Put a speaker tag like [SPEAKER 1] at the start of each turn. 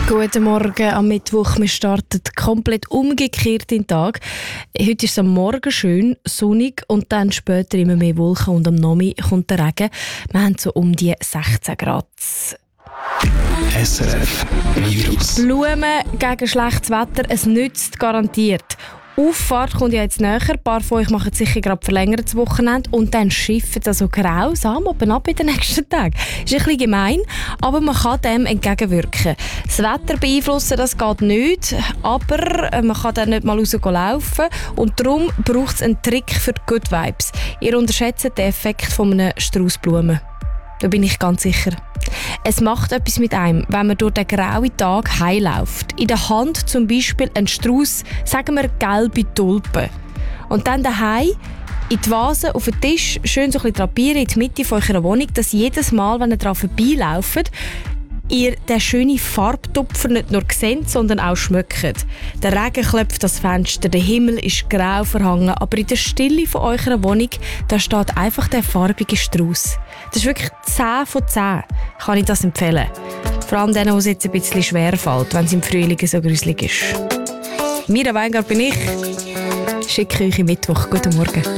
[SPEAKER 1] Guten Morgen am Mittwoch. Wir starten komplett umgekehrt in den Tag. Heute ist es am Morgen schön, sonnig und dann später immer mehr Wolken und am Nachmittag kommt der Regen. Wir haben so um die 16 Grad.
[SPEAKER 2] SRF Virus.
[SPEAKER 1] Blumen gegen schlechtes Wetter, es nützt garantiert. Auffahrt kommt ja jetzt näher. Ein paar von euch machen sicher gerade verlängertes Wochenende und dann schiffen also grausam oben ab in den nächsten Tagen. Ist ein bisschen gemein, aber man kann dem entgegenwirken. Das Wetter beeinflussen, das geht nicht, aber man kann dann nicht mal rauslaufen und darum braucht es einen Trick für die Good Vibes. Ihr unterschätzt den Effekt von einem Strauß Blumen. Da bin ich ganz sicher. Es macht etwas mit einem, wenn man durch den grauen Tag heimläuft. In der Hand zum Beispiel ein Strauß, sagen wir gelbe Tulpen. Und dann daheim in die Vase auf den Tisch schön so ein bisschen drapieren in die Mitte von eurer Wohnung, dass jedes Mal, wenn ihr daran vorbeilauft, ihr den schönen Farbtupfer nicht nur seht, sondern auch schmeckt. Der Regen klopft das Fenster, der Himmel ist grau verhangen, aber in der Stille von eurer Wohnung, da steht einfach der farbige Strauß. Das ist wirklich 10 von 10, kann ich das empfehlen. Vor allem denen, wo es jetzt ein bisschen schwer fällt, wenn es im Frühling so gruselig ist. Mira Weingart bin ich. Schicke euch am Mittwoch. Guten Morgen.